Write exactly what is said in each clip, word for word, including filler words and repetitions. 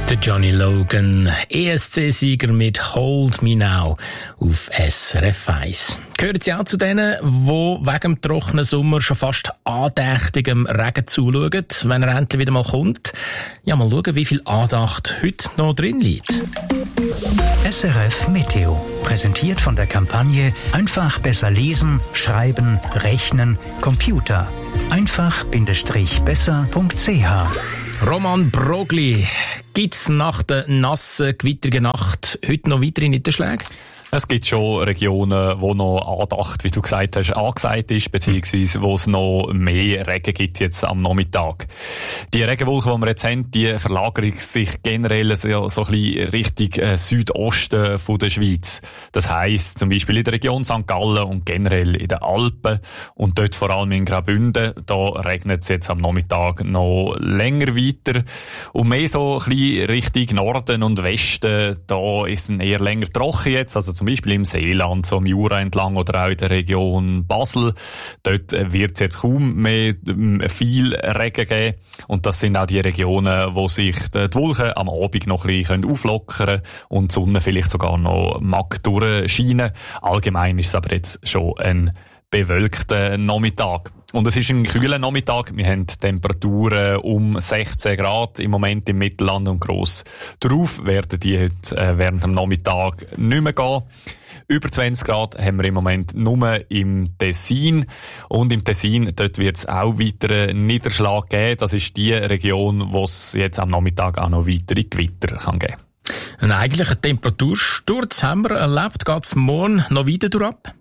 Der Johnny Logan, E S C-Sieger mit Hold Me Now auf S R F eins. Gehören Sie auch zu denen, die wegen dem trockenen Sommer schon fast andächtigem Regen zuschauen, wenn er endlich wieder mal kommt? Ja, mal schauen, wie viel Andacht heute noch drin liegt. S R F Meteo, präsentiert von der Kampagne Einfach besser lesen, schreiben, rechnen, Computer. einfach-besser punkt c h. Roman Brogli, gibt's nach der nassen, gewitterigen Nacht heute noch weitere Niederschläge? Es gibt schon Regionen, wo noch Andacht, wie du gesagt hast, angesagt ist, beziehungsweise wo es noch mehr Regen gibt jetzt am Nachmittag. Die Regenwolken, die wir jetzt haben, die verlagern sich generell so, so ein bisschen Richtung äh, Südosten von der Schweiz. Das heisst, zum Beispiel in der Region Sankt Gallen und generell in den Alpen und dort vor allem in Graubünden, da regnet es jetzt am Nachmittag noch länger weiter. Und mehr so ein bisschen Richtung Norden und Westen, da ist es eher länger trocken jetzt, also zum Beispiel im Seeland, so am Jura entlang oder auch in der Region Basel. Dort wird es jetzt kaum mehr viel Regen geben. Und das sind auch die Regionen, wo sich die Wolken am Abend noch ein bisschen auflockern können und die Sonne vielleicht sogar noch mag durchscheinen. Allgemein ist es aber jetzt schon ein bewölkter Nachmittag. Und es ist ein kühler Nachmittag. Wir haben Temperaturen um sechzehn Grad im Moment im Mittelland und gross drauf werden die heute äh, während dem Nachmittag nicht mehr gehen. Über zwanzig Grad haben wir im Moment nur im Tessin. Und im Tessin, dort wird es auch weiteren Niederschlag geben. Das ist die Region, wo es jetzt am Nachmittag auch noch weitere Gewitter kann geben. Einen eigentlichen Temperatursturz haben wir erlebt. Geht es morgen noch weiter durchab?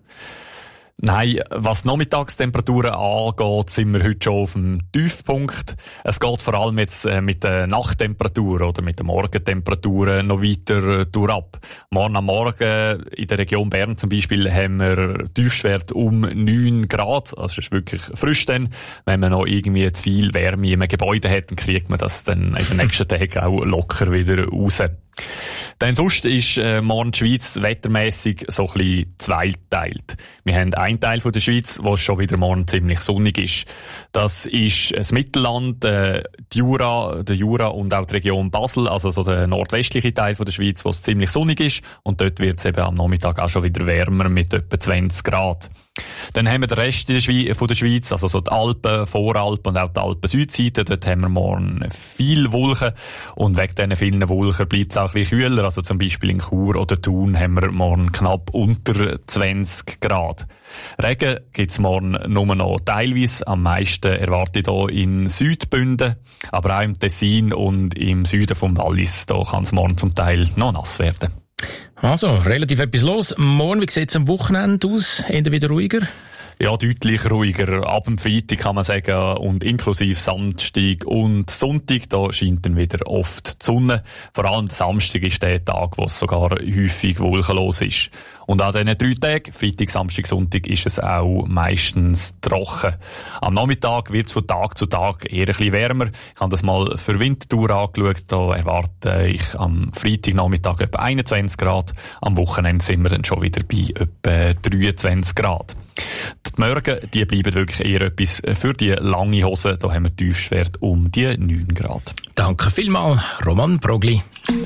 Nein, was Nachmittagstemperaturen angeht, sind wir heute schon auf dem Tiefpunkt. Es geht vor allem jetzt äh, mit den Nachttemperaturen oder mit den Morgentemperaturen noch weiter äh, durchab. Morgen am Morgen in der Region Bern zum Beispiel haben wir Tiefstwert um neun Grad. Also es ist wirklich frisch dann. Wenn man noch irgendwie zu viel Wärme in einem Gebäude hat, dann kriegt man das dann in den nächsten Tagen auch locker wieder raus. Dann sonst ist äh, morgen die Schweiz wettermässig so ein bisschen zweiteilt. Wir haben einen Teil von der Schweiz, wo es schon wieder morgen ziemlich sonnig ist. Das ist das Mittelland, äh, die Jura, der Jura und auch die Region Basel, also so der nordwestliche Teil von der Schweiz, wo es ziemlich sonnig ist. Und dort wird es eben am Nachmittag auch schon wieder wärmer mit etwa zwanzig Grad. Dann haben wir den Rest der Schweiz, von der Schweiz, also so die Alpen, Voralpen und auch die Alpen-Südseite. Dort haben wir morgen viel Wolken. Und wegen diesen vielen Wolken bleibt es auch ein bisschen kühler. Also zum Beispiel in Chur oder Thun haben wir morgen knapp unter zwanzig Grad. Regen gibt es morgen nur noch teilweise. Am meisten erwarte ich hier in Südbünden. Aber auch im Tessin und im Süden vom Wallis. Da kann es morgen zum Teil noch nass werden. Also, relativ etwas los. Morgen, wie sieht es am Wochenende aus? Eher wieder ruhiger? Ja, deutlich ruhiger. Ab dem Freitag kann man sagen, und inklusive Samstag und Sonntag, da scheint dann wieder oft die Sonne. Vor allem der Samstag ist der Tag, wo es sogar häufig wolkenlos ist. Und an diesen drei Tagen, Freitag, Samstag, Sonntag, ist es auch meistens trocken. Am Nachmittag wird es von Tag zu Tag eher ein bisschen wärmer. Ich habe das mal für Winterthur angeschaut. Da erwarte ich am Freitagnachmittag etwa einundzwanzig Grad. Am Wochenende sind wir dann schon wieder bei etwa dreiundzwanzig Grad. Die Morgen, die bleiben wirklich eher etwas für die lange Hose. Da haben wir Tiefstwert um die neun Grad. Danke vielmals, Roman Brogli.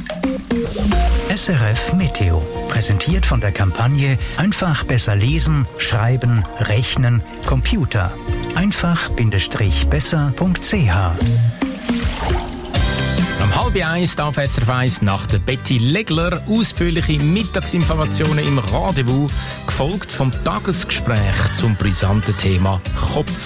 S R F Meteo, präsentiert von der Kampagne Einfach besser lesen, schreiben, rechnen, Computer. einfach-besser punkt c h. Um halb eins auf S R F eins nach der Betty Legler ausführliche Mittagsinformationen im Rendezvous, gefolgt vom Tagesgespräch zum brisanten Thema Kopf.